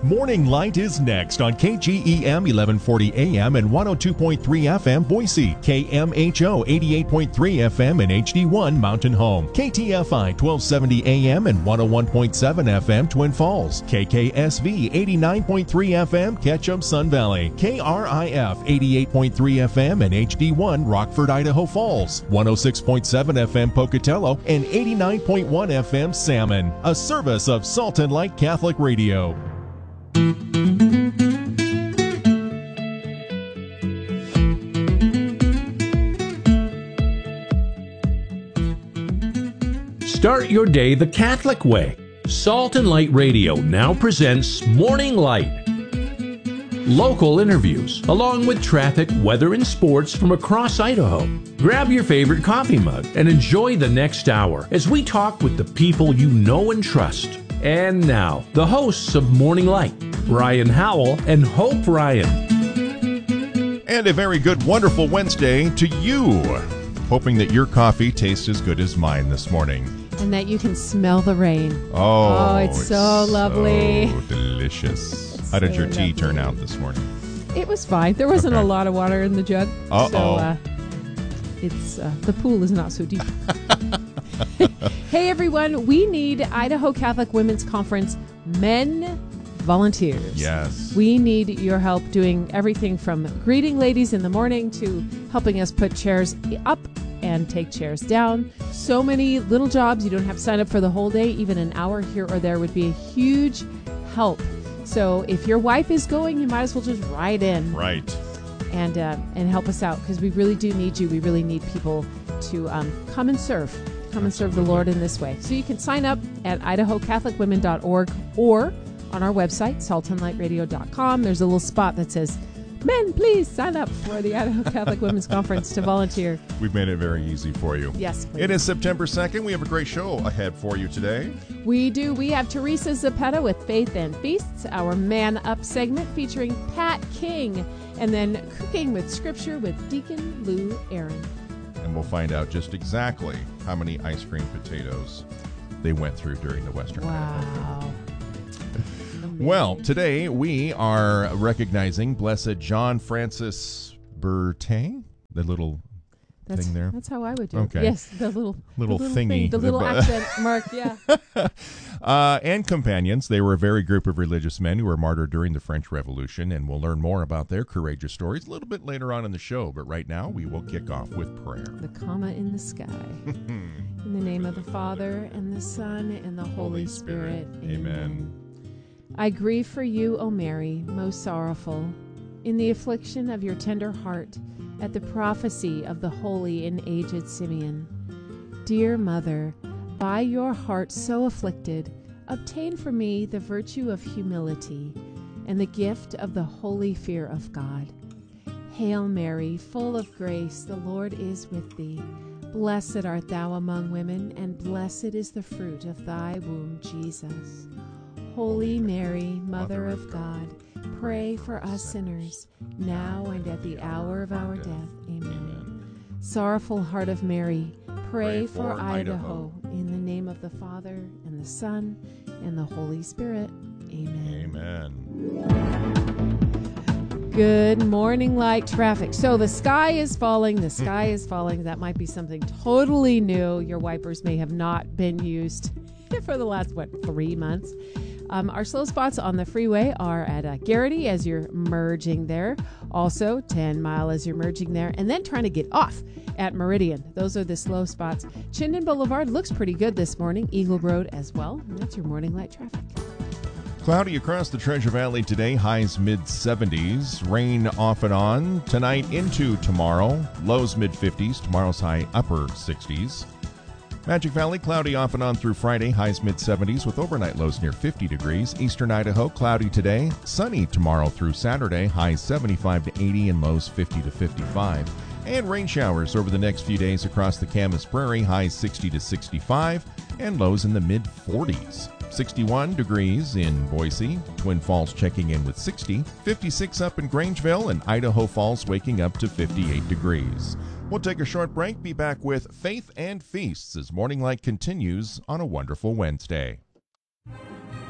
Morning Light is next on KGEM 1140 AM and 102.3 FM Boise, KMHO 88.3 FM and HD1 Mountain Home, KTFI 1270 AM and 101.7 FM Twin Falls, KKSV 89.3 FM Ketchum Sun Valley, KRIF 88.3 FM and HD1 Rockford, Idaho Falls, 106.7 FM Pocatello and 89.1 FM Salmon, a service of Salt and Light Catholic Radio. Start your day the Catholic way. Salt and Light Radio now presents Morning Light. Local interviews, along with traffic, weather, and sports from across Idaho. Grab your favorite coffee mug and enjoy the next hour as we talk with the people you know and trust. And now, the hosts of Morning Light, Ryan Howell and Hope Ryan. And a very good, wonderful Wednesday to you. Hoping that your coffee tastes as good as mine this morning. And that you can smell the rain. Oh, it's so lovely. So delicious. How did your tea turn out this morning? It was fine. There wasn't a lot of water in the jug. So the pool is not so deep. Hey, everyone. We need Idaho Catholic Women's Conference men volunteers. Yes. We need your help doing everything from greeting ladies in the morning to helping us put chairs up and take chairs down. So many little jobs. You don't have to sign up for the whole day. Even an hour here or there would be a huge help. So if your wife is going, you might as well just ride in. Right. And help us out, because we really do need you. We really need people to come and serve. Come and serve the Lord in this way. So you can sign up at idahocatholicwomen.org or on our website, saltandlightradio.com. There's a little spot that says, men, please sign up for the Idaho Catholic Women's Conference to volunteer. We've made it very easy for you. Yes, please. It is September 2nd. We have a great show ahead for you today. We do. We have Teresa Zapeta with Faith and Feasts, our Man Up segment featuring Pat King, and then Cooking with Scripture with Deacon Lou Aaron. And we'll find out just exactly how many ice cream potatoes they went through during the Western Wow. Well, today we are recognizing Blessed John Francis Bertin, the little thing there. That's how I would do it. Okay. Yes, the little thingy. thing, the little accent mark, yeah. And companions. They were a very group of religious men who were martyred during the French Revolution, and we'll learn more about their courageous stories a little bit later on in the show. But right now, we will kick off with prayer. The comma in the sky. In the name of the Father, and the Son, and the Holy Spirit. Amen. I grieve for you, O Mary, most sorrowful, in the affliction of your tender heart, at the prophecy of the holy and aged Simeon. Dear Mother, by your heart so afflicted, obtain for me the virtue of humility and the gift of the holy fear of God. Hail Mary, full of grace, the Lord is with thee. Blessed art thou among women, and blessed is the fruit of thy womb, Jesus. Holy Mary, Mother of God, pray for us sinners, now and at the hour of our death. Amen. Sorrowful Heart of Mary, pray for Idaho. In the name of the Father, and the Son, and the Holy Spirit. Amen. Amen. Good morning, light traffic. So the sky is falling. The sky is falling. That might be something totally new. Your wipers may have not been used for the last, 3 months. Our slow spots on the freeway are at Garrity as you're merging there. Also, 10 Mile as you're merging there. And then trying to get off at Meridian. Those are the slow spots. Chinden Boulevard looks pretty good this morning. Eagle Road as well. And that's your morning light traffic. Cloudy across the Treasure Valley today. Highs mid-70s. Rain off and on. Tonight into tomorrow. Lows mid-50s. Tomorrow's high upper 60s. Magic Valley, cloudy off and on through Friday, highs mid-70s with overnight lows near 50 degrees. Eastern Idaho, cloudy today, sunny tomorrow through Saturday, highs 75 to 80 and lows 50 to 55. And rain showers over the next few days across the Camas Prairie, highs 60 to 65 and lows in the mid-40s. 61 degrees in Boise, Twin Falls checking in with 60, 56 up in Grangeville, and Idaho Falls waking up to 58 degrees. We'll take a short break, be back with Faith and Feasts as Morning Light continues on a wonderful Wednesday.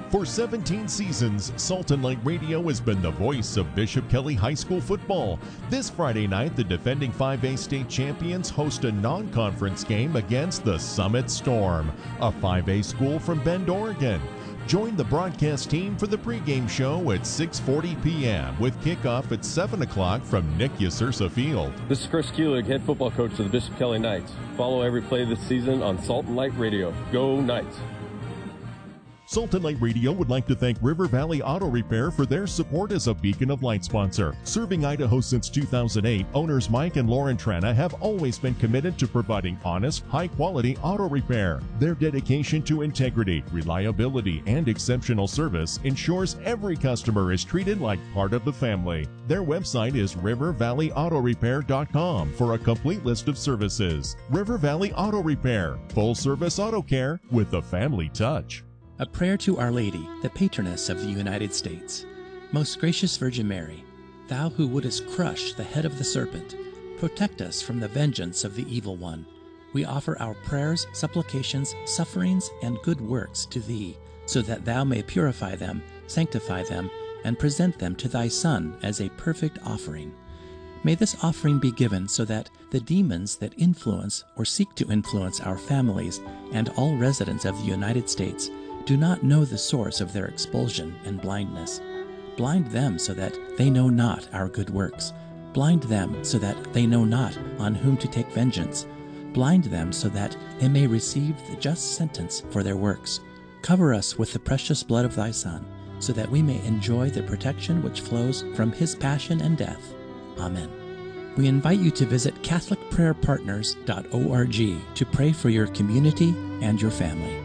For 17 seasons, Salt and Light Radio has been the voice of Bishop Kelly High School football. This Friday night, the defending 5A state champions host a non-conference game against the Summit Storm, a 5A school from Bend, Oregon. Join the broadcast team for the pregame show at 6:40 p.m. with kickoff at 7 o'clock from Nick Yasursa Field. This is Chris Kuelig, head football coach of the Bishop Kelly Knights. Follow every play this season on Salt and Light Radio. Go Knights! Salt and Light Radio would like to thank River Valley Auto Repair for their support as a Beacon of Light sponsor. Serving Idaho since 2008, owners Mike and Lauren Trana have always been committed to providing honest, high-quality auto repair. Their dedication to integrity, reliability, and exceptional service ensures every customer is treated like part of the family. Their website is rivervalleyautorepair.com for a complete list of services. River Valley Auto Repair, full-service auto care with a family touch. A prayer to Our Lady, the patroness of the United States. Most gracious Virgin Mary, thou who wouldest crush the head of the serpent, protect us from the vengeance of the evil one. We offer our prayers, supplications, sufferings, and good works to thee, so that thou may purify them, sanctify them, and present them to thy Son as a perfect offering. May this offering be given so that the demons that influence or seek to influence our families and all residents of the United States do not know the source of their expulsion and blindness. Blind them so that they know not our good works. Blind them so that they know not on whom to take vengeance. Blind them so that they may receive the just sentence for their works. Cover us with the precious blood of thy Son, so that we may enjoy the protection which flows from his passion and death. Amen. We invite you to visit CatholicPrayerPartners.org to pray for your community and your family.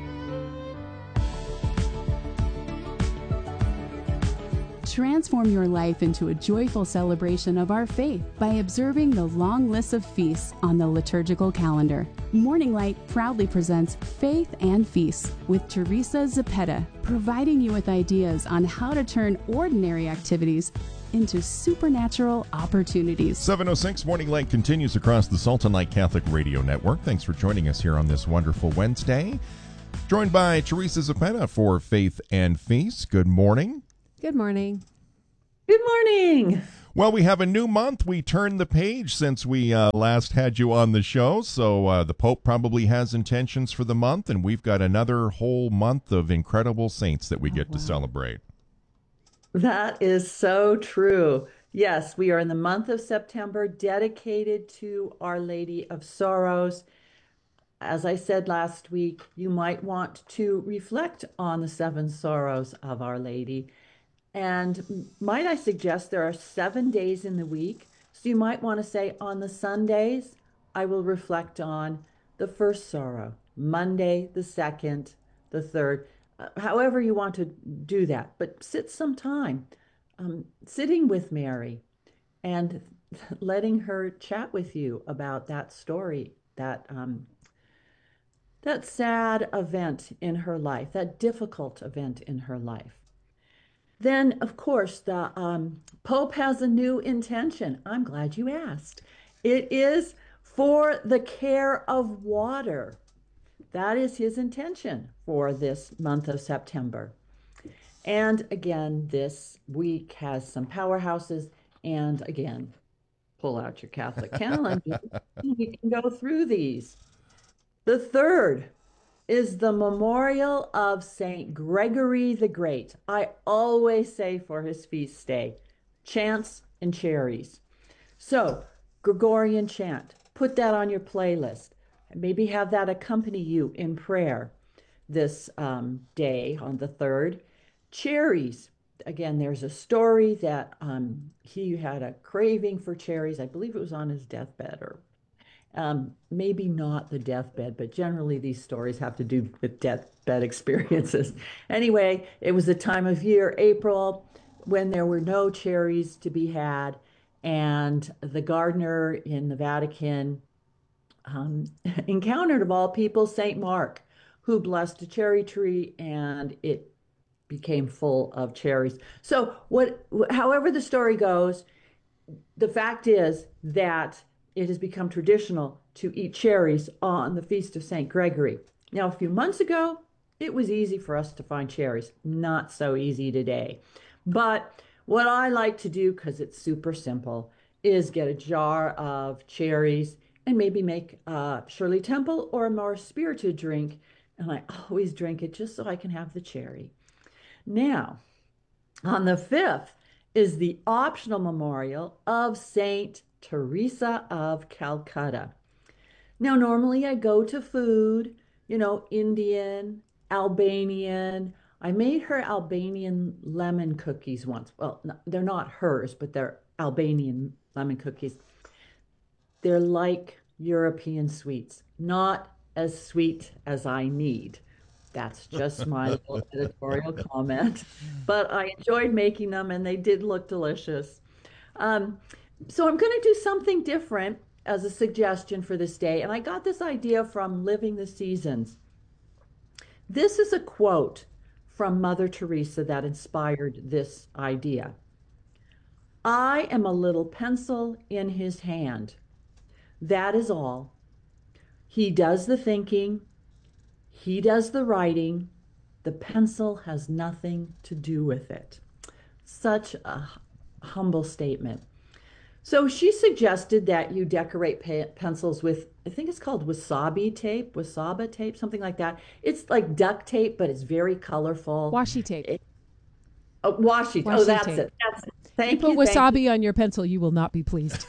Transform your life into a joyful celebration of our faith by observing the long list of feasts on the liturgical calendar. Morning Light proudly presents Faith and Feasts with Teresa Zepeda, providing you with ideas on how to turn ordinary activities into supernatural opportunities. 7:06 Morning Light continues across the Salt and Light Catholic Radio Network. Thanks for joining us here on this wonderful Wednesday. Joined by Teresa Zepeda for Faith and Feasts. Good morning. Good morning. Good morning. Well, we have a new month. We turned the page since we last had you on the show. So the Pope probably has intentions for the month, and we've got another whole month of incredible saints that we get to celebrate. That is so true. Yes, we are in the month of September dedicated to Our Lady of Sorrows. As I said last week, you might want to reflect on the 7 sorrows of Our Lady. And might I suggest there are 7 days in the week. So you might want to say on the Sundays, I will reflect on the first sorrow, Monday, the second, the third, however you want to do that. But sit some time sitting with Mary and letting her chat with you about that story, that sad event in her life, that difficult event in her life. Then, of course, the Pope has a new intention. I'm glad you asked. It is for the care of water. That is his intention for this month of September. And again, this week has some powerhouses. And again, pull out your Catholic calendar. We can go through these. The third is the memorial of St. Gregory the Great. I always say for his feast day, chants and cherries. So, Gregorian chant, put that on your playlist. Maybe have that accompany you in prayer this day on the 3rd. Cherries, again, there's a story that he had a craving for cherries. I believe it was on his deathbed, or maybe not the deathbed, but generally these stories have to do with deathbed experiences. Anyway, it was a time of year, April, when there were no cherries to be had, and the gardener in the Vatican encountered, of all people, St. Mark, who blessed a cherry tree, and it became full of cherries. So however the story goes, the fact is that it has become traditional to eat cherries on the feast of St. Gregory. Now, a few months ago, it was easy for us to find cherries. Not so easy today. But what I like to do, because it's super simple, is get a jar of cherries and maybe make a Shirley Temple or a more spirited drink. And I always drink it just so I can have the cherry. Now, on the 5th is the optional memorial of Saint Teresa of Calcutta. Now, normally I go to food, Indian, Albanian. I made her Albanian lemon cookies once. Well, no, they're not hers, but they're Albanian lemon cookies. They're like European sweets, not as sweet as I need. That's just my little editorial comment. But I enjoyed making them and they did look delicious. Um, so I'm going to do something different as a suggestion for this day. And I got this idea from Living the Seasons. This is a quote from Mother Teresa that inspired this idea. I am a little pencil in his hand. That is all. He does the thinking. He does the writing. The pencil has nothing to do with it. Such a humble statement. So she suggested that you decorate pencils with, I think it's called wasabi tape, something like that. It's like duct tape, but it's very colorful. Washi tape. Washi. Oh, that's tape. it. That's it. Thank you. Put wasabi on your pencil, you will not be pleased.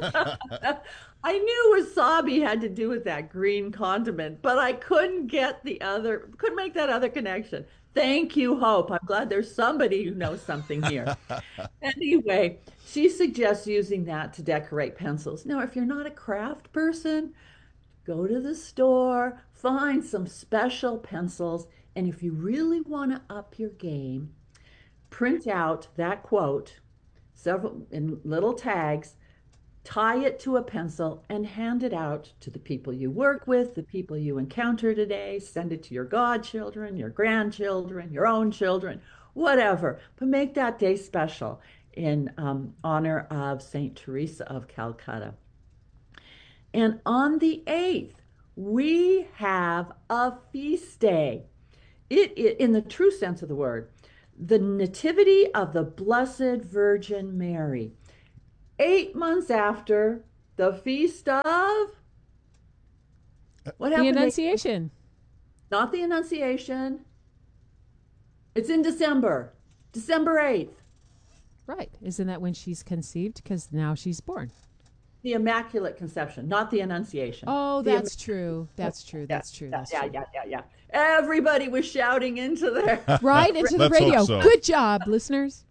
I knew wasabi had to do with that green condiment, but I couldn't make that other connection. Thank you, Hope. I'm glad there's somebody who knows something here. Anyway, she suggests using that to decorate pencils. Now, if you're not a craft person, go to the store, find some special pencils, and if you really want to up your game, print out that quote, several in little tags, tie it to a pencil and hand it out to the people you work with, the people you encounter today. Send it to your godchildren, your grandchildren, your own children, whatever. But make that day special in honor of Saint Teresa of Calcutta. And on the 8th, we have a feast day. It in the true sense of the word, the Nativity of the Blessed Virgin Mary. 8 months after the feast of what happened? The Annunciation. Not the Annunciation. It's in December 8th. Right. Isn't that when she's conceived? Because now she's born. The Immaculate Conception, not the Annunciation. Oh, that's true. That's true. That's true. Yeah. Everybody was shouting into there. Right into the radio. So. Good job, listeners.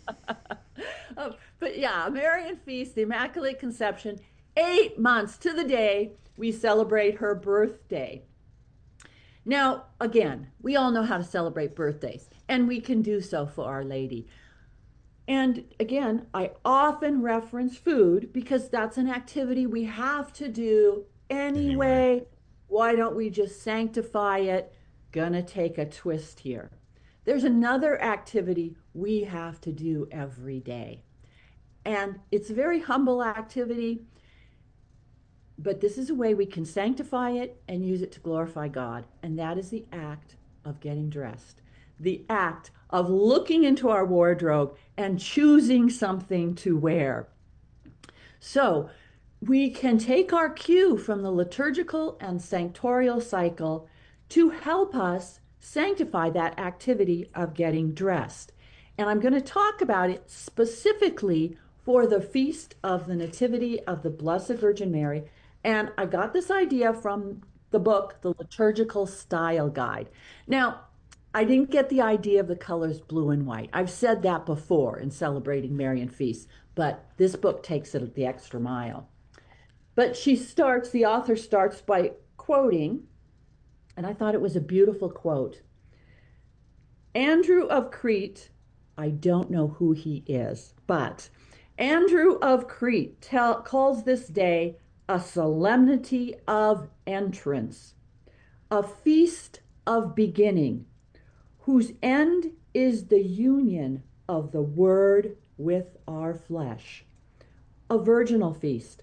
But yeah, Marian Feast, the Immaculate Conception, 8 months to the day we celebrate her birthday. Now, again, we all know how to celebrate birthdays, and we can do so for Our Lady. And again, I often reference food because that's an activity we have to do anyway. Why don't we just sanctify it? Gonna take a twist here. There's another activity we have to do every day. And it's a very humble activity, but this is a way we can sanctify it and use it to glorify God. And that is the act of getting dressed, the act of looking into our wardrobe and choosing something to wear. So we can take our cue from the liturgical and sanctorial cycle to help us sanctify that activity of getting dressed. And I'm going to talk about it specifically for the Feast of the Nativity of the Blessed Virgin Mary. And I got this idea from the book, The Liturgical Style Guide. Now, I didn't get the idea of the colors blue and white. I've said that before in celebrating Marian feasts, but this book takes it the extra mile. But the author starts by quoting, and I thought it was a beautiful quote. Andrew of Crete, I don't know who he is, but Andrew of Crete calls this day a solemnity of entrance, a feast of beginning, whose end is the union of the Word with our flesh. A virginal feast,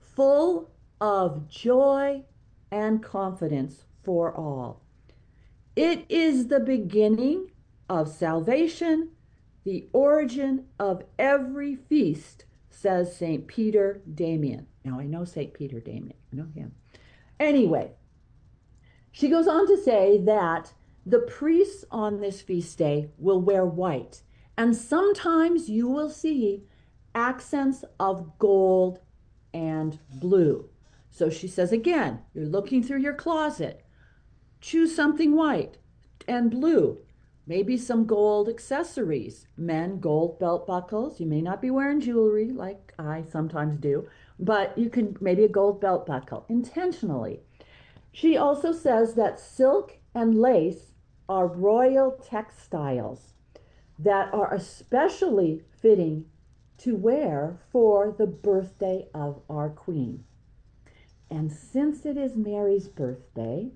full of joy and confidence for all. It is the beginning of salvation, the origin of every feast, says St. Peter Damian. Now, I know St. Peter Damian. I know him. Anyway, she goes on to say that the priests on this feast day will wear white, and sometimes you will see accents of gold and blue. So she says again, you're looking through your closet, choose something white and blue, maybe some gold accessories. Men, gold belt buckles. You may not be wearing jewelry like I sometimes do, but you can maybe a gold belt buckle intentionally. She also says that silk and lace are royal textiles that are especially fitting to wear for the birthday of our Queen. And since it is Mary's birthday,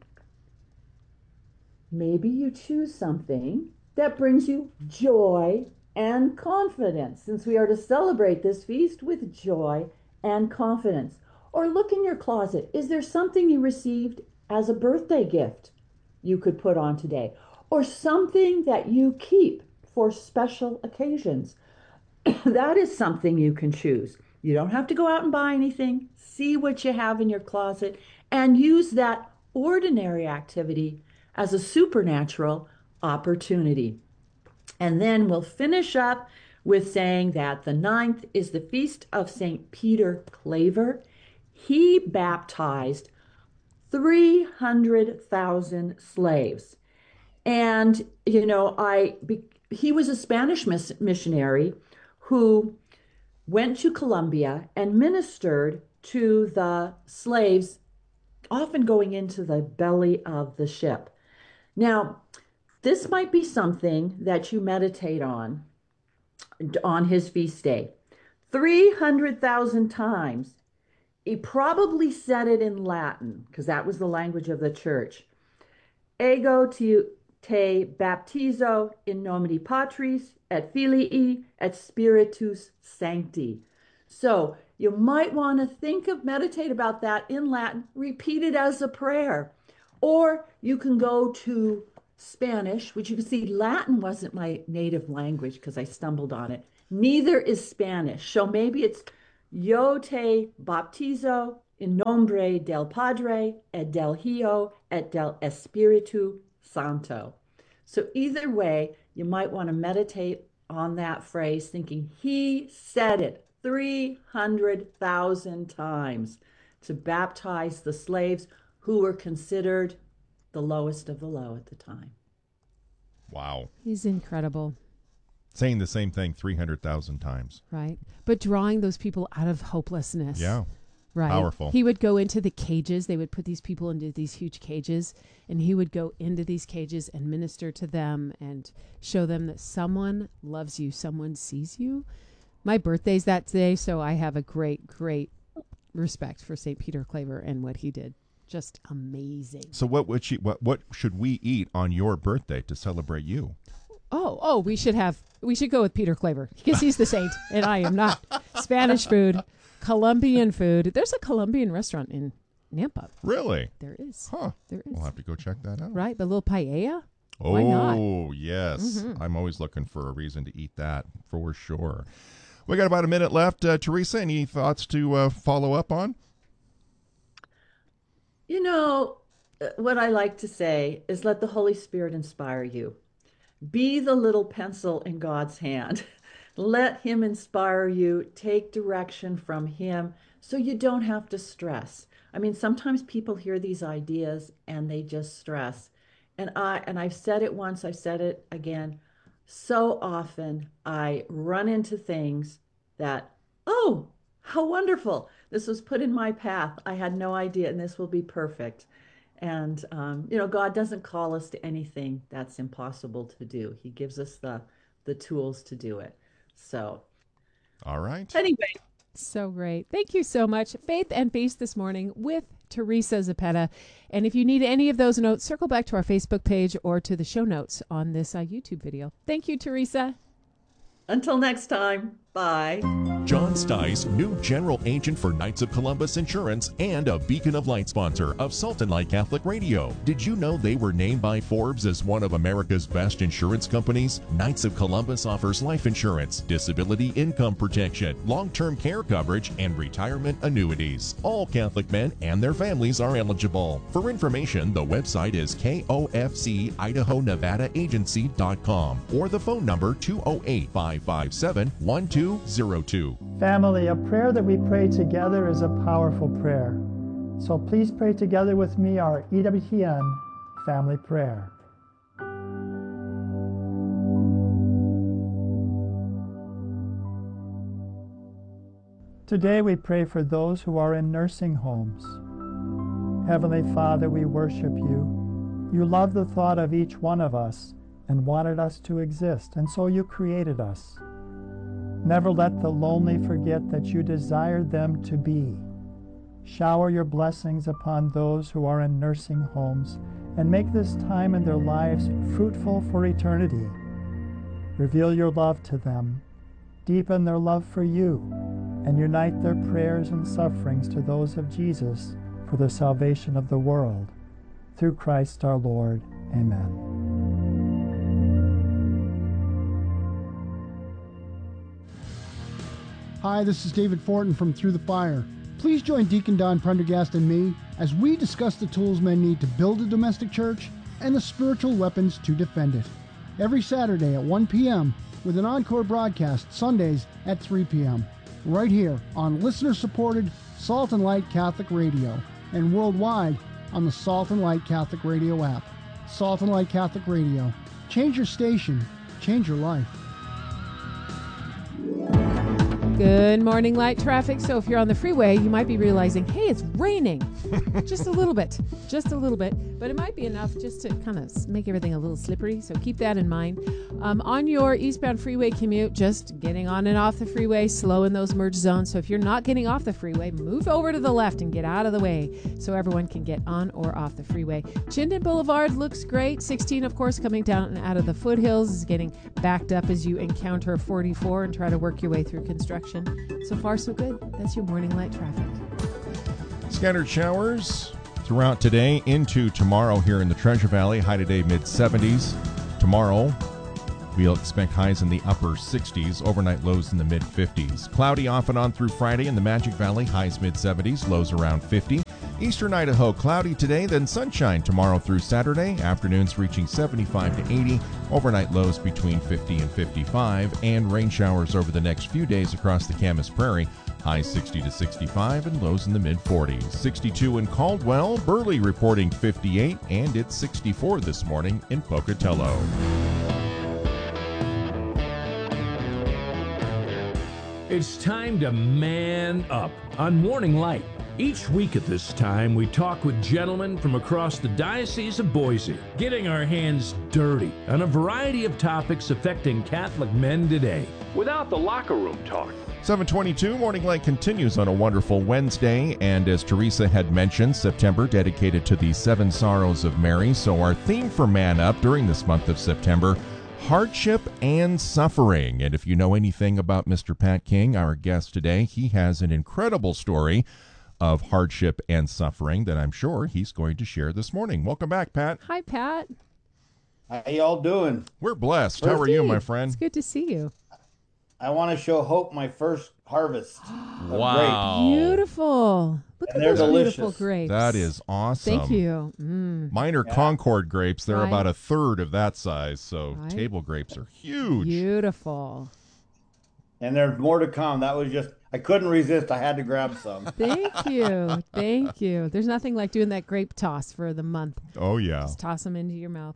maybe you choose something that brings you joy and confidence, since we are to celebrate this feast with joy and confidence. Or look in your closet. Is there something you received as a birthday gift you could put on today? Or something that you keep for special occasions? That is something you can choose. You don't have to go out and buy anything. See what you have in your closet and use that ordinary activity as a supernatural opportunity. And then we'll finish up with saying that the 9th is the feast of St. Peter Claver. He baptized 300,000 slaves. And, you know, he was a Spanish missionary who went to Colombia and ministered to the slaves, often going into the belly of the ship. Now, this might be something that you meditate on his feast day. 300,000 times. He probably said it in Latin, because that was the language of the church. Ego te baptizo in nomine Patris et Filii et Spiritus Sancti. So you might want to meditate about that in Latin, repeat it as a prayer. Or you can go to Spanish, which you can see Latin wasn't my native language because I stumbled on it. Neither is Spanish. So maybe it's Yo te baptizo in nombre del Padre et del Hijo et del Espiritu Santo. So either way, you might want to meditate on that phrase, thinking he said it 300,000 times to baptize the slaves who were considered the lowest of the low at the time. Wow. He's incredible. Saying the same thing 300,000 times. Right. But drawing those people out of hopelessness. Yeah. Right. Powerful. He would go into the cages. They would put these people into these huge cages, and he would go into these cages and minister to them and show them that someone loves you, someone sees you. My birthday's that day, so I have a great, great respect for St. Peter Claver and what he did. Just amazing. So what should we eat on your birthday to celebrate you? Oh, we should go with Peter Claver because he's the saint and I am not. Spanish food, Colombian food. There's a Colombian restaurant in Nampa. Really? There is. Huh. There is. We'll have to go check that out. Right, the little paella. Oh, why not? Yes. Mm-hmm. I'm always looking for a reason to eat that for sure. We got about a minute left. Teresa, any thoughts to follow up on? You know, what I like to say is let the Holy Spirit inspire you. Be the little pencil in God's hand. Let him inspire you. Take direction from him so you don't have to stress. I mean, sometimes people hear these ideas and they just stress. And I've said it once, I've said it again. So often I run into things that, oh, how wonderful. This was put in my path. I had no idea, and this will be perfect. And, God doesn't call us to anything that's impossible to do. He gives us the tools to do it. So. All right. Anyway. So great. Thank you so much. Faith and Feast this morning with Teresa Zepeda. And if you need any of those notes, circle back to our Facebook page or to the show notes on this YouTube video. Thank you, Teresa. Until next time. Bye. John Stice, new general agent for Knights of Columbus Insurance and a Beacon of Light sponsor of Salt and Light Catholic Radio. Did you know they were named by Forbes as one of America's best insurance companies? Knights of Columbus offers life insurance, disability income protection, long-term care coverage, and retirement annuities. All Catholic men and their families are eligible. For information, the website is kofcidaho-nevada-agency.com or the phone number 208-557-1202. Family, a prayer that we pray together is a powerful prayer. So please pray together with me our EWTN family prayer. Today we pray for those who are in nursing homes. Heavenly Father, we worship you. You love the thought of each one of us and wanted us to exist, and so you created us. Never let the lonely forget that you desired them to be. Shower your blessings upon those who are in nursing homes and make this time in their lives fruitful for eternity. Reveal your love to them, deepen their love for you, and unite their prayers and sufferings to those of Jesus for the salvation of the world. Through Christ our Lord. Amen. Hi, this is David Fortin from Through the Fire. Please join Deacon Don Prendergast and me as we discuss the tools men need to build a domestic church and the spiritual weapons to defend it. Every Saturday at 1 p.m. with an encore broadcast Sundays at 3 p.m. right here on listener-supported Salt and Light Catholic Radio and worldwide on the Salt and Light Catholic Radio app. Salt and Light Catholic Radio. Change your station. Change your life. Good morning, light traffic. So if you're on the freeway, you might be realizing, hey, it's raining. Just a little bit. But it might be enough just to kind of make everything a little slippery. So keep that in mind. On your eastbound freeway commute, just getting on and off the freeway, slow in those merge zones. So if you're not getting off the freeway, move over to the left and get out of the way so everyone can get on or off the freeway. Chinden Boulevard looks great. 16, of course, coming down and out of the foothills is getting backed up as you encounter 44 and try to work your way through construction. So far, so good. That's your morning light traffic. Scattered showers throughout today into tomorrow here in the Treasure Valley. High today mid-70s. Tomorrow, we'll expect highs in the upper 60s. Overnight lows in the mid-50s. Cloudy off and on through Friday in the Magic Valley. Highs mid-70s. Lows around 50. Eastern Idaho, cloudy today, then sunshine tomorrow through Saturday. Afternoons reaching 75 to 80. Overnight lows between 50 and 55. And rain showers over the next few days across the Camas Prairie. Highs 60 to 65 and lows in the mid-40s. 62 in Caldwell. Burley reporting 58. And it's 64 this morning in Pocatello. It's time to man up on Morning Light. Each week at this time, we talk with gentlemen from across the Diocese of Boise, getting our hands dirty on a variety of topics affecting Catholic men today, without the locker room talk. 7:22, Morning Light continues on a wonderful Wednesday, and as Teresa had mentioned, September dedicated to the Seven Sorrows of Mary. So our theme for Man Up during this month of September, hardship and suffering. And if you know anything about Mr. Pat King, our guest today, he has an incredible story of hardship and suffering that I'm sure he's going to share this morning. Welcome back, Pat. Hi, Pat. How y'all doing? We're blessed. How are you, my friend? It's good to see you. I want to show Hope my first harvest. Wow. Beautiful. Look And at they're those delicious. beautiful grapes. That is awesome. Thank you. Mine are Concord grapes. They're Right. about a third of that size, so Right. table grapes are huge. Beautiful. And there's more to come. That was just, I couldn't resist. I had to grab some. Thank you. Thank you. There's nothing like doing that grape toss for the month. Oh, yeah. Just toss them into your mouth.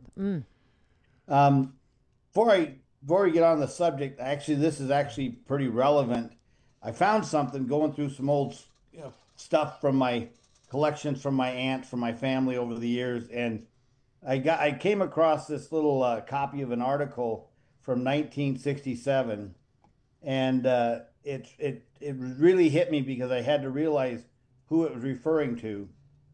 Before we get on the subject, actually, this is actually pretty relevant. I found something going through some old stuff from my collections from my aunt, from my family over the years, and I came across this little copy of an article from 1967, and it really hit me because I had to realize who it was referring to.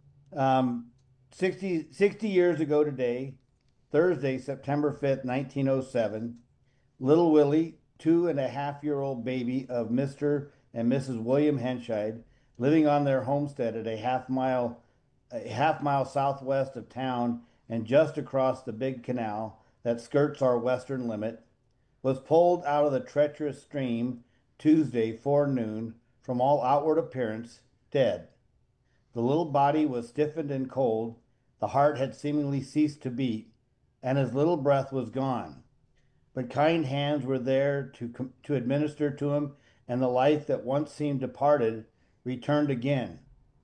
60 years ago today, Thursday, September 5th, 1907, little Willie 2.5-year-old baby of Mr. and Mrs. William Henscheid, living on their homestead at a half mile southwest of town and just across the big canal that skirts our western limit, was pulled out of the treacherous stream Tuesday forenoon from all outward appearance dead. The little body was stiffened and cold, the heart had seemingly ceased to beat, and his little breath was gone. But kind hands were there to administer to him, and the life that once seemed departed returned again.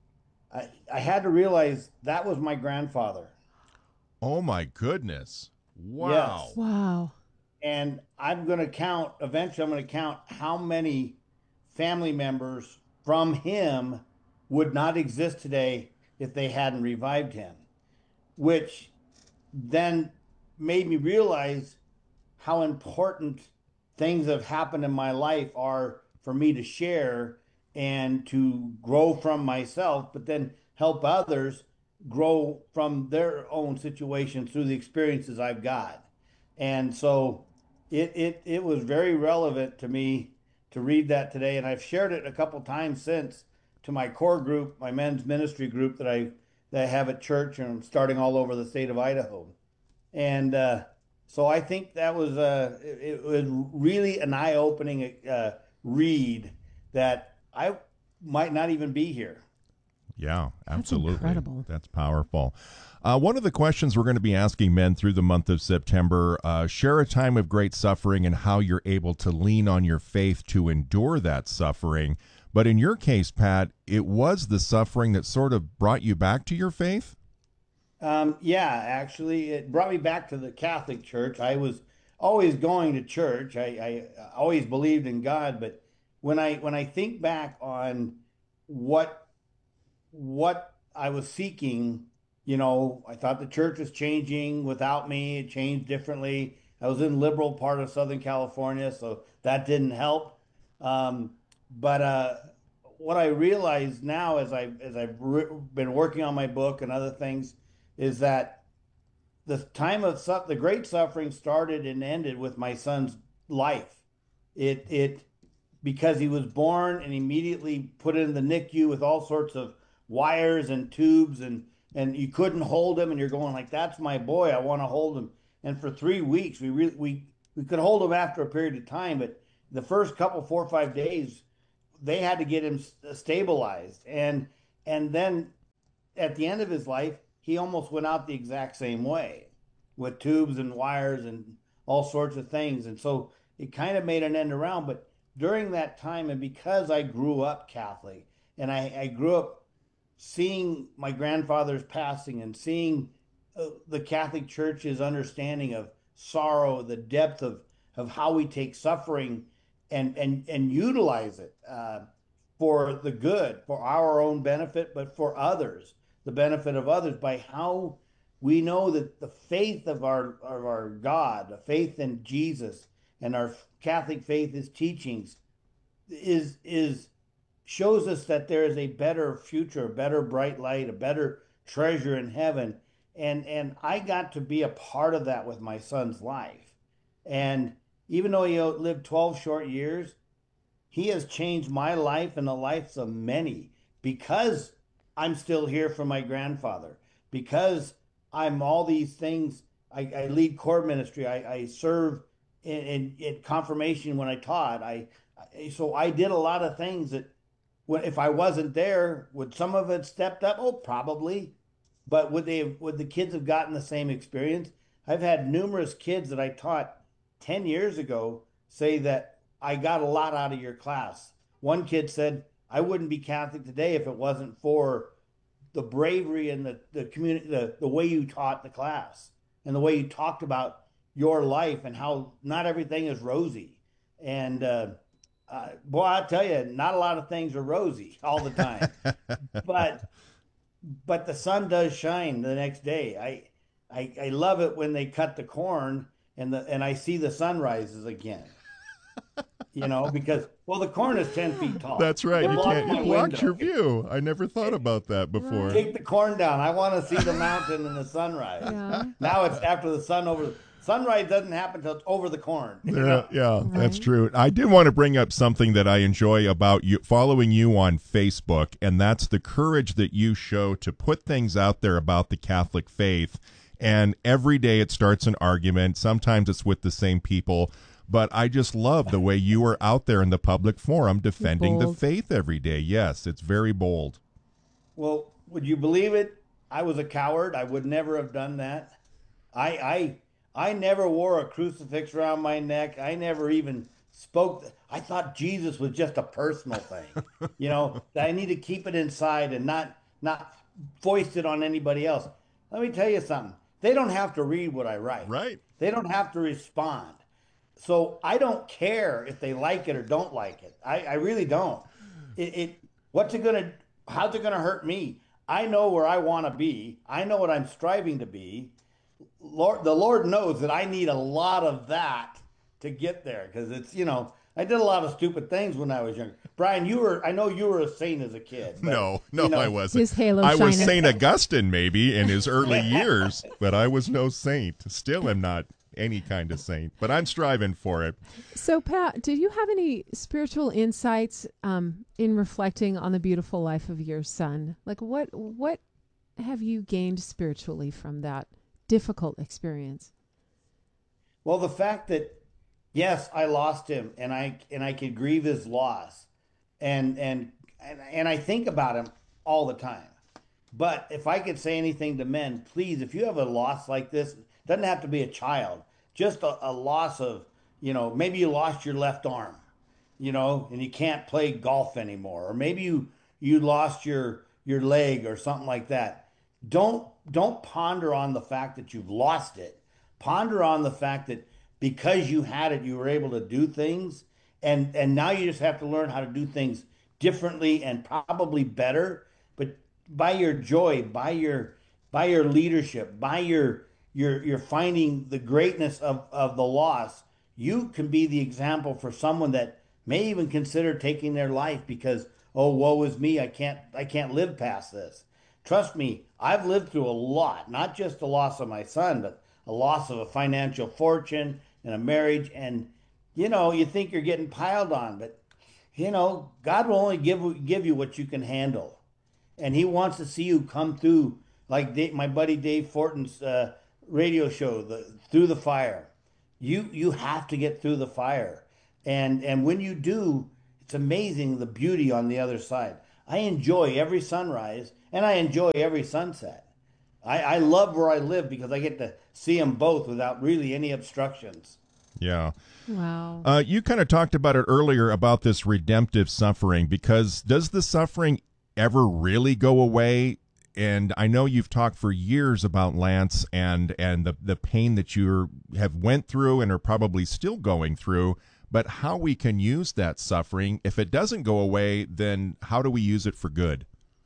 I had to realize that was my grandfather. Oh my goodness. Wow. Yes. Wow. And eventually I'm going to count how many family members from him would not exist today if they hadn't revived him, which then made me realize how important things that have happened in my life are for me to share and to grow from myself, but then help others grow from their own situations through the experiences I've got. And so it was very relevant to me to read that today. And I've shared it a couple times since to my core group, my men's ministry group that I have at church, and I'm starting all over the state of Idaho. And so I think that was it was really an eye-opening read that I might not even be here. Yeah, absolutely. That's incredible. That's powerful. One of the questions we're going to be asking men through the month of September, share a time of great suffering and how you're able to lean on your faith to endure that suffering. But in your case, Pat, it was the suffering that sort of brought you back to your faith? Yeah, actually, it brought me back to the Catholic Church. I was always going to church. I always believed in God, but when I think back on what I was seeking, I thought the church was changing without me. It changed differently. I was in liberal part of Southern California, so that didn't help. But what I realize now, as I've been working on my book and other things, is that the time of the great suffering started and ended with my son's life. It because he was born and immediately put in the NICU with all sorts of wires and tubes, and you couldn't hold him, and you're going like, that's my boy, I want to hold him. And for 3 weeks we could hold him after a period of time, but the first couple 4 or 5 days they had to get him stabilized, and then at the end of his life he almost went out the exact same way with tubes and wires and all sorts of things. And so it kind of made an end around. But during that time, and because I grew up Catholic, and I grew up seeing my grandfather's passing and seeing the Catholic Church's understanding of sorrow, the depth of how we take suffering and utilize it for the good, for our own benefit, but for others, the benefit of others, by how we know that the faith of our God, the faith in Jesus, and our Catholic faith, his teachings, shows us that there is a better future, a better bright light, a better treasure in heaven. And I got to be a part of that with my son's life. And even though he lived 12 short years, he has changed my life and the lives of many, because I'm still here for my grandfather, because I'm all these things. I lead core ministry. I serve in confirmation when I taught. So I did a lot of things that, if I wasn't there, would some of it stepped up? Oh, probably. But would the kids have gotten the same experience? I've had numerous kids that I taught 10 years ago say that I got a lot out of your class. One kid said, I wouldn't be Catholic today if it wasn't for the bravery and the community, the way you taught the class, and the way you talked about your life and how not everything is rosy. And boy, I tell you, not a lot of things are rosy all the time. but the sun does shine the next day. I love it when they cut the corn and I see the sun rises again. Because the corn is 10 feet tall. That's right. It blocks your view. I never thought about that before. Take the corn down. I want to see the mountain and the sunrise. Yeah. Now it's after the sun Sunrise doesn't happen till it's over the corn. Yeah, that's true. I did want to bring up something that I enjoy about you, following you on Facebook, and that's the courage that you show to put things out there about the Catholic faith. And every day it starts an argument. Sometimes it's with the same people. But I just love the way you are out there in the public forum defending the faith every day. Yes, it's very bold. Well, would you believe it? I was a coward. I would never have done that. I never wore a crucifix around my neck. I never even spoke. I thought Jesus was just a personal thing. That I need to keep it inside and not foist it on anybody else. Let me tell you something. They don't have to read what I write. Right. They don't have to respond. So I don't care if they like it or don't like it. I really don't. How's it gonna hurt me? I know where I want to be. I know what I'm striving to be. The Lord knows that I need a lot of that to get there, because it's, I did a lot of stupid things when I was younger. Brian, I know you were a saint as a kid. But, no, I wasn't. His halo I was shining. St. Augustine maybe in his early years, but I was no saint. Still am not any kind of saint, but I'm striving for it. So, Pat, did you have any spiritual insights in reflecting on the beautiful life of your son? Like, what have you gained spiritually from that difficult experience? Well, the fact that, yes, I lost him, and I could grieve his loss, and I think about him all the time. But if I could say anything to men, please, if you have a loss like this, it doesn't have to be a child, just a loss of, maybe you lost your left arm, and you can't play golf anymore, or maybe you lost your leg or something like that. Don't ponder on the fact that you've lost it. Ponder on the fact that because you had it, you were able to do things, and now you just have to learn how to do things differently and probably better. But by your joy, by your leadership, by your finding the greatness of the loss, you can be the example for someone that may even consider taking their life because, oh, woe is me, I can't live past this. Trust me, I've lived through a lot, not just the loss of my son, but a loss of a financial fortune and a marriage. And, you think you're getting piled on, but, God will only give you what you can handle. And he wants to see you come through, like my buddy Dave Fortin's radio show, Through the Fire. You have to get through the fire. And when you do, it's amazing the beauty on the other side. I enjoy every sunrise and I enjoy every sunset. I love where I live because I get to see them both without really any obstructions. Yeah. Wow. You kind of talked about it earlier about this redemptive suffering, because does the suffering ever really go away? And I know you've talked for years about Lance and the pain that you have went through and are probably still going through, but how we can use that suffering. If it doesn't go away, then how do we use it for good?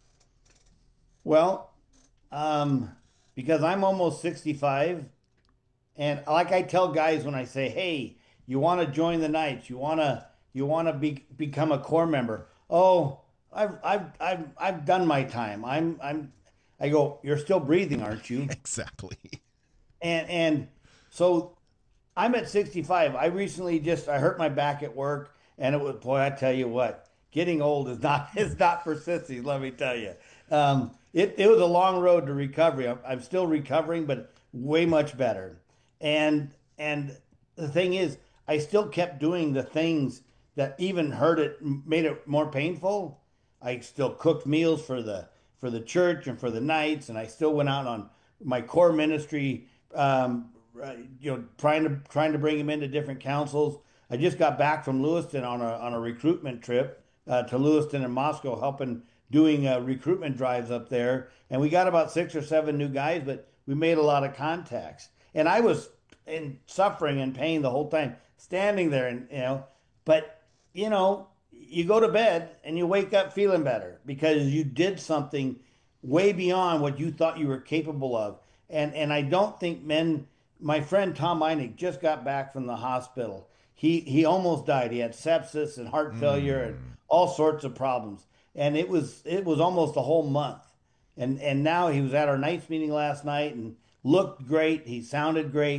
Well, because I'm almost 65, and like I tell guys when I say, hey, you want to join the Knights, you want to become a corps member. Oh, I've done my time. I go, you're still breathing, aren't you? Exactly. And so I'm at 65. I recently I hurt my back at work, and it was, boy, I tell you what, getting old is not for sissies, let me tell you. It was a long road to recovery. I'm still recovering, but way much better. And the thing is, I still kept doing the things that even made it more painful. I still cooked meals for the church and for the Knights, and I still went out on my core ministry, trying to bring him into different councils. I just got back from Lewiston on a recruitment trip to Lewiston and Moscow, doing recruitment drives up there, and we got about 6 or 7 new guys, but we made a lot of contacts. And I was in suffering and pain the whole time, standing there, and but you go to bed and you wake up feeling better because you did something way beyond what you thought you were capable of. And I don't think men. My friend Tom Einig just got back from the hospital. He almost died. He had sepsis and heart failure and all sorts of problems. And it was almost a whole month. And now he was at our Knights meeting last night and looked great. He sounded great.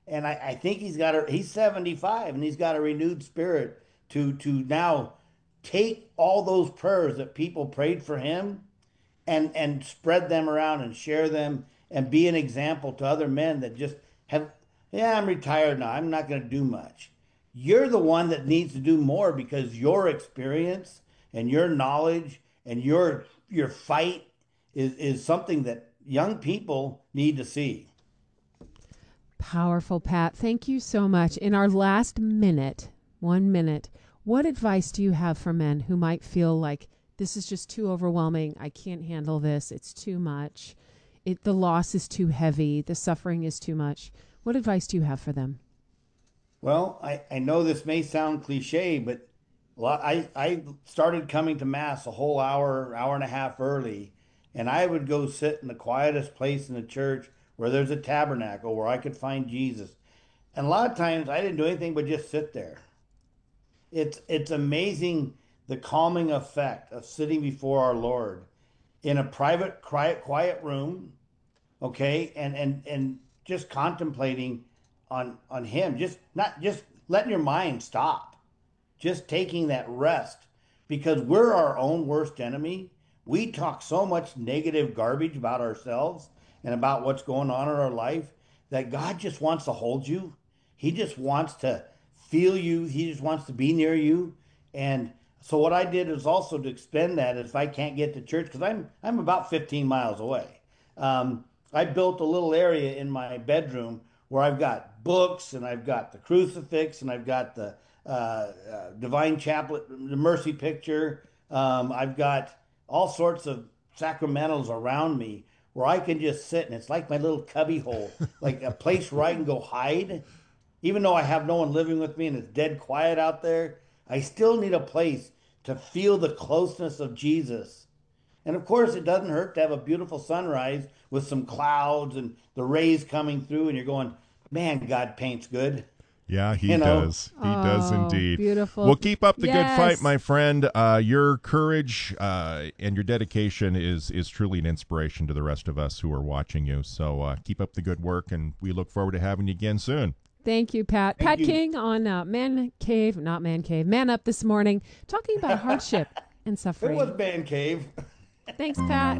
And I think he's 75 and he's got a renewed spirit to now take all those prayers that people prayed for him and spread them around and share them and be an example to other men that just have, yeah, I'm retired now, I'm not going to do much. You're the one that needs to do more because your experience and your knowledge and your fight is something that young people need to see. Powerful, Pat. Thank you so much. In our last minute, 1 minute, what advice do you have for men who might feel like this is just too overwhelming? I can't handle this. It's too much. The loss is too heavy. The suffering is too much. What advice do you have for them? Well, I know this may sound cliche, but I started coming to Mass a whole hour and a half early, and I would go sit in the quietest place in the church where there's a tabernacle where I could find Jesus. And a lot of times I didn't do anything but just sit there. It's amazing the calming effect of sitting before our Lord in a private, quiet room, okay, and just contemplating on him, not just letting your mind stop, just taking that rest, because we're our own worst enemy. We talk so much negative garbage about ourselves and about what's going on in our life that God just wants to hold you. He just wants to feel you. He just wants to be near you. And so what I did is also to expend that if I can't get to church, because I'm about 15 miles away. I built a little area in my bedroom where I've got books and I've got the crucifix and I've got the divine chaplet, the mercy picture. I've got all sorts of sacramentals around me where I can just sit, and it's like my little cubby hole, like a place where I can go hide. Even though I have no one living with me and it's dead quiet out there, I still need a place to feel the closeness of Jesus. And of course, it doesn't hurt to have a beautiful sunrise with some clouds and the rays coming through, and you're going, man, God paints good. Yeah, he does. He does indeed. Beautiful. Well, keep up the good fight, my friend. Your courage and your dedication is truly an inspiration to the rest of us who are watching you. So keep up the good work, and we look forward to having you again soon. Thank you, Pat. Thank Pat you. King on Man Up this morning, talking about hardship and It suffering. was Man Cave. Thanks, Pat.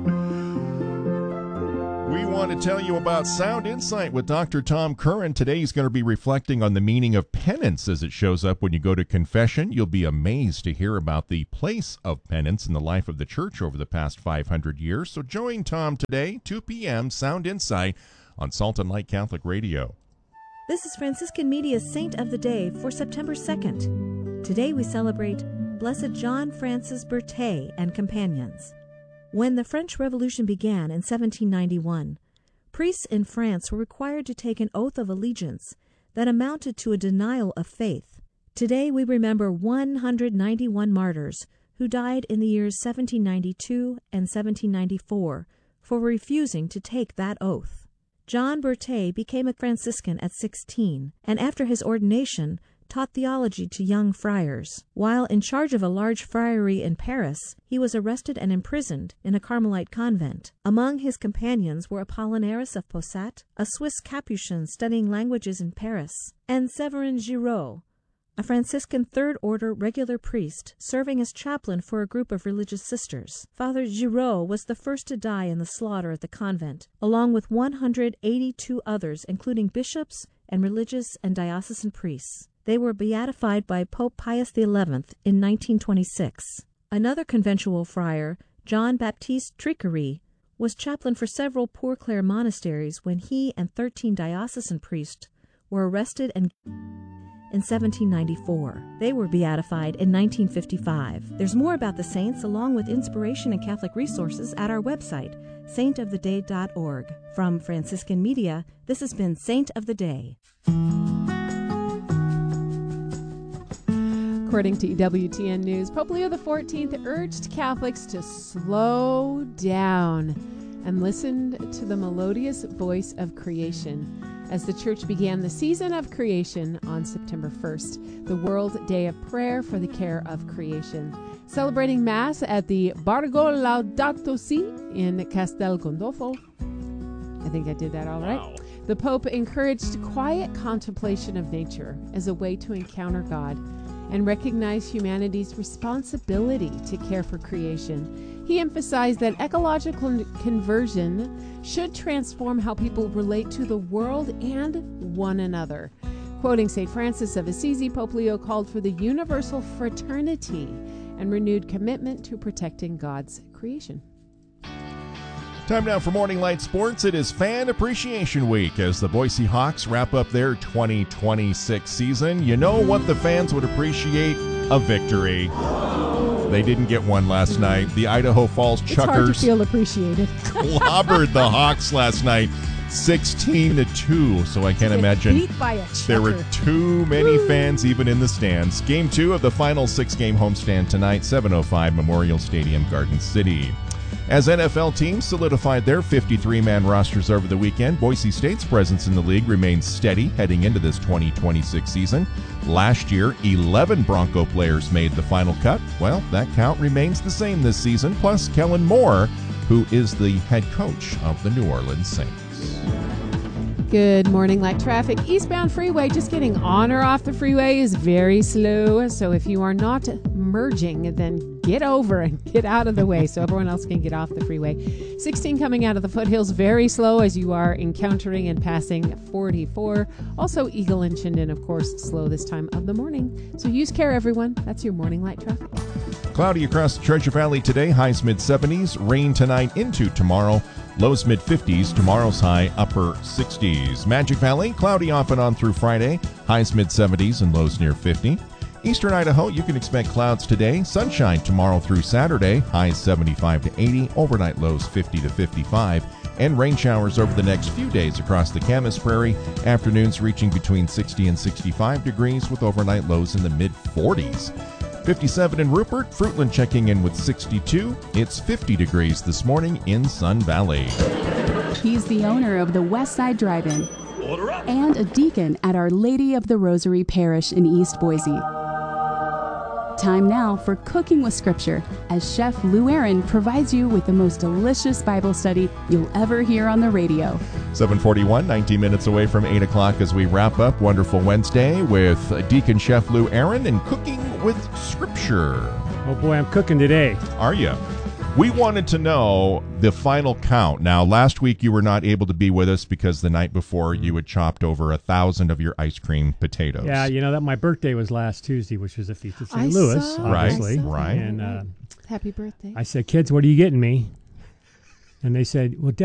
We want to tell you about Sound Insight with Dr. Tom Curran. Today he's going to be reflecting on the meaning of penance as it shows up when you go to confession. You'll be amazed to hear about the place of penance in the life of the church over the past 500 years. So join Tom today, 2 p.m., Sound Insight on Salt and Light Catholic Radio. This is Franciscan Media's Saint of the Day for September 2nd. Today we celebrate Blessed John Francis Berthet and companions. When the French Revolution began in 1791, priests in France were required to take an oath of allegiance that amounted to a denial of faith. Today we remember 191 martyrs who died in the years 1792 and 1794 for refusing to take that oath. John Berthet became a Franciscan at 16, and after his ordination taught theology to young friars. While in charge of a large friary in Paris, he was arrested and imprisoned in a Carmelite convent. Among his companions were Apollinaris of Possat, a Swiss Capuchin studying languages in Paris, and Séverin Giraud, a Franciscan Third Order regular priest serving as chaplain for a group of religious sisters. Father Giraud was the first to die in the slaughter at the convent, along with 182 others, including bishops and religious and diocesan priests. They were beatified by Pope Pius XI in 1926. Another conventual friar, John Baptiste Triquerie, was chaplain for several Poor Clare monasteries when he and 13 diocesan priests were arrested in 1794. They were beatified in 1955. There's more about the saints along with inspiration and Catholic resources at our website, saintoftheday.org. From Franciscan Media, this has been Saint of the Day. According to EWTN News, Pope Leo XIV urged Catholics to slow down and listen to the melodious voice of creation as the Church began the season of creation on September 1st, the World Day of Prayer for the Care of Creation. Celebrating Mass at the Borgo Laudato Si in Castel Gandolfo. I think I did that all right. The Pope encouraged quiet contemplation of nature as a way to encounter God and recognize humanity's responsibility to care for creation. He emphasized that ecological conversion should transform how people relate to the world and one another. Quoting St. Francis of Assisi, Pope Leo called for the universal fraternity and renewed commitment to protecting God's creation. Time now for Morning Light Sports. It is Fan Appreciation Week as the Boise Hawks wrap up their 2026 season. You know what the fans would appreciate? A victory. They didn't get one last night. The Idaho Falls Chuckers. It's hard to feel appreciated. Clobbered the Hawks last night, 16-2. So I can't imagine beat by a there were too many fans even in the stands. Game 2 of the final 6-game homestand tonight, 7:05 Memorial Stadium, Garden City. As NFL teams solidified their 53-man rosters over the weekend, Boise State's presence in the league remains steady heading into this 2026 season. Last year, 11 Bronco players made the final cut. Well, that count remains the same this season, plus Kellen Moore, who is the head coach of the New Orleans Saints. Good morning, light traffic. Eastbound freeway, just getting on or off the freeway is very slow. So if you are not merging, then get over and get out of the way so everyone else can get off the freeway. 16 coming out of the foothills, very slow as you are encountering and passing 44. Also, Eagle and Chinden, of course, slow this time of the morning. So use care, everyone. That's your morning light traffic. Cloudy across the Treasure Valley today, highs mid-70s. Rain tonight into tomorrow. Lows mid-50s, tomorrow's high upper 60s. Magic Valley, cloudy off and on through Friday, highs mid-70s and lows near 50. Eastern Idaho, you can expect clouds today, sunshine tomorrow through Saturday, highs 75 to 80, overnight lows 50 to 55, and rain showers over the next few days across the Camas Prairie, afternoons reaching between 60 and 65 degrees with overnight lows in the mid-40s. 57 in Rupert, Fruitland checking in with 62. It's 50 degrees this morning in Sun Valley. He's the owner of the Westside Drive-In and a deacon at Our Lady of the Rosary Parish in East Boise. Time now for Cooking with Scripture, as Chef Lou Aaron provides you with the most delicious Bible study you'll ever hear on the radio. 7:41, 19 minutes away from 8 o'clock as we wrap up Wonderful Wednesday with Deacon Chef Lou Aaron and Cooking with Scripture. Oh boy, I'm cooking today. Are you? We wanted to know the final count. Now, last week you were not able to be with us because the night before you had chopped over 1,000 of your ice cream potatoes. Yeah, you know that my birthday was last Tuesday, which was the feast of I St. Louis, saw obviously. Right. And Happy birthday. I said, kids, what are you getting me? And they said, well,